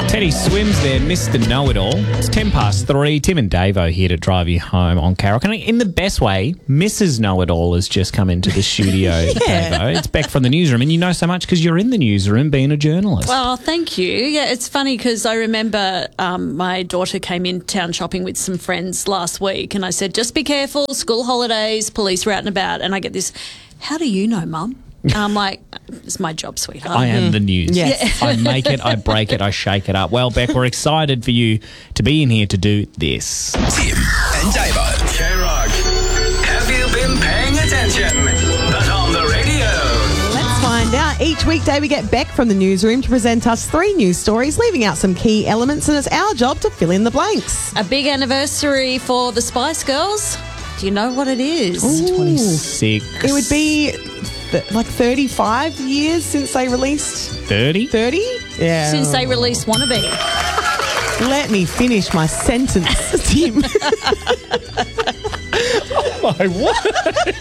Teddy Swims there, Mr. Know-It-All. It's 3:10. Tim and Davo here to drive you home on K-Rock. And in the best way, Mrs. Know-It-All has just come into the studio, Davo. It's Beck from the newsroom, and you know so much because you're in the newsroom being a journalist. Well, thank you. Yeah, it's funny because I remember my daughter came in town shopping with some friends last week, and I said, just be careful, school holidays, police are out and about. And I get this, how do you know, Mum? I'm like, it's my job, sweetheart. I am the news. Yes. I make it, I break it, I shake it up. Well, Beck, we're excited for you to be in here to do this. Tim and Davo. K-Rock. Have you been paying attention? But on the radio. Let's find out. Each weekday we get Beck from the newsroom to present us 3 news stories, leaving out some key elements, and it's our job to fill in the blanks. A big anniversary for the Spice Girls. Do you know what it is? 26. It would be like 35 years since they released 30? 30? Yeah. Since they released Wannabe. Let me finish my sentence, Tim. My word.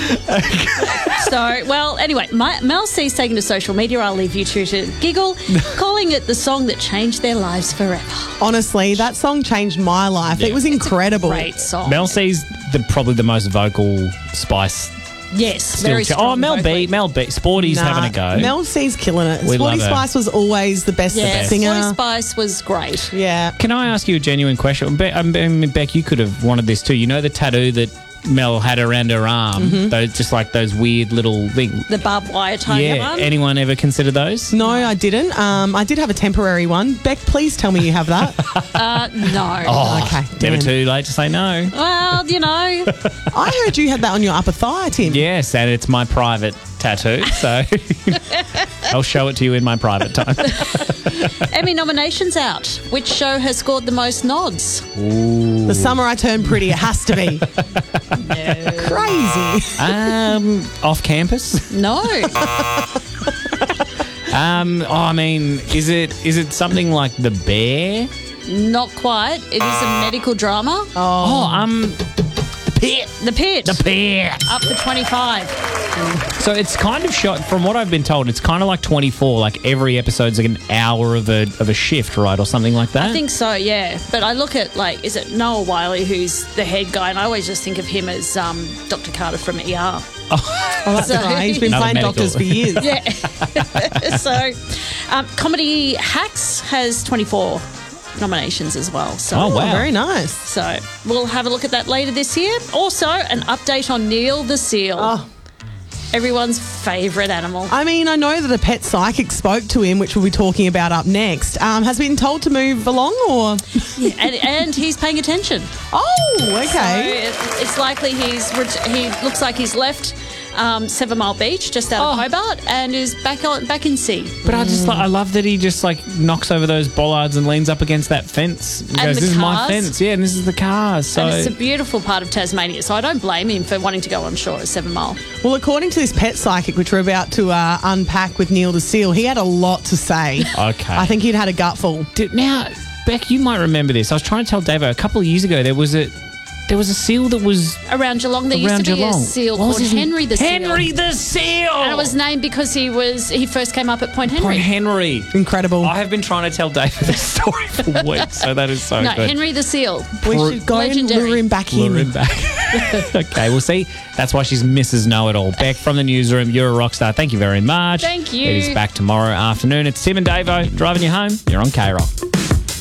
So, well, anyway, Mel C's taken to social media. I'll leave you two to giggle, calling it the song that changed their lives forever. Honestly, that song changed my life. Yeah. It was incredible. Great song. Mel C's probably the most vocal Spice. Yes, very strong. Mel B. Sporty's having a go. Mel C's killing it. We Sporty love her. Spice was always the best Yeah, singer. Sporty Spice was great. Yeah. Can I ask you a genuine question? Beck, you could have wanted this too. You know the tattoo that Mel had around her arm? Those, just like those weird little things. The barbed wire tiger one. Anyone ever consider those? No, I didn't. I did have a temporary one. Beck, please tell me you have that. No. Oh, Okay, never damn. too late to say no. Well, you know. I heard you had that on your upper thigh, Tim. Yes, and it's my private tattoo, so I'll show it to you in my private time. Emmy nominations out. Which show has scored the most nods? The Summer I Turned Pretty. It has to be. Crazy. Off campus. No. Is it something like The Bear? Not quite. It is a medical drama. The Pit. The Bear. Up for 25. So it's kind of shot, from what I've been told, it's kind of like 24, like every episode's like an hour of a shift, right, or something like that? I think so, yeah. But I look at, like, is it Noah Wiley who's the head guy? And I always just think of him as Dr. Carter from ER. Oh, that's So- right. He's been Another playing medical. doctors for years. Yeah. So, Comedy Hacks has 24 nominations as well. So, Oh, wow. Very nice. So we'll have a look at that later this year. Also, an update on Neil the Seal. Oh. Everyone's favourite animal. I mean, I know that a pet psychic spoke to him, which we'll be talking about up next. Has been told to move along, or? and he's paying attention. Oh, okay. So it's likely he looks like he's left 7 Mile Beach, just out of Hobart, and is back in sea. But I love that he just like knocks over those bollards and leans up against that fence. And goes, the this is my cars. fence. Yeah, and this is the cars. So And it's a beautiful part of Tasmania, so I don't blame him for wanting to go on shore at 7 Mile. Well, according to this pet psychic, which we're about to unpack with Neil the Seal, he had a lot to say. Okay. I think he'd had a gutful. Now, Beck, you might remember this. I was trying to tell Davo a couple of years ago there was a seal that was Around Geelong, there used to be a seal What was called his name? Henry the Seal. Henry the Seal! And it was named because he first came up at Point Henry. Point Henry. Incredible. I have been trying to tell David this story for weeks, so that is so No, good. Henry the Seal. We should go and Legendary. lure him back Lure in. him back. Okay, we'll see. That's why she's Mrs. Know-It-All. Beck from the newsroom. You're a rock star. Thank you very much. Thank you. It is back tomorrow afternoon. It's Tim and Davo driving you home. You're on K-Rock.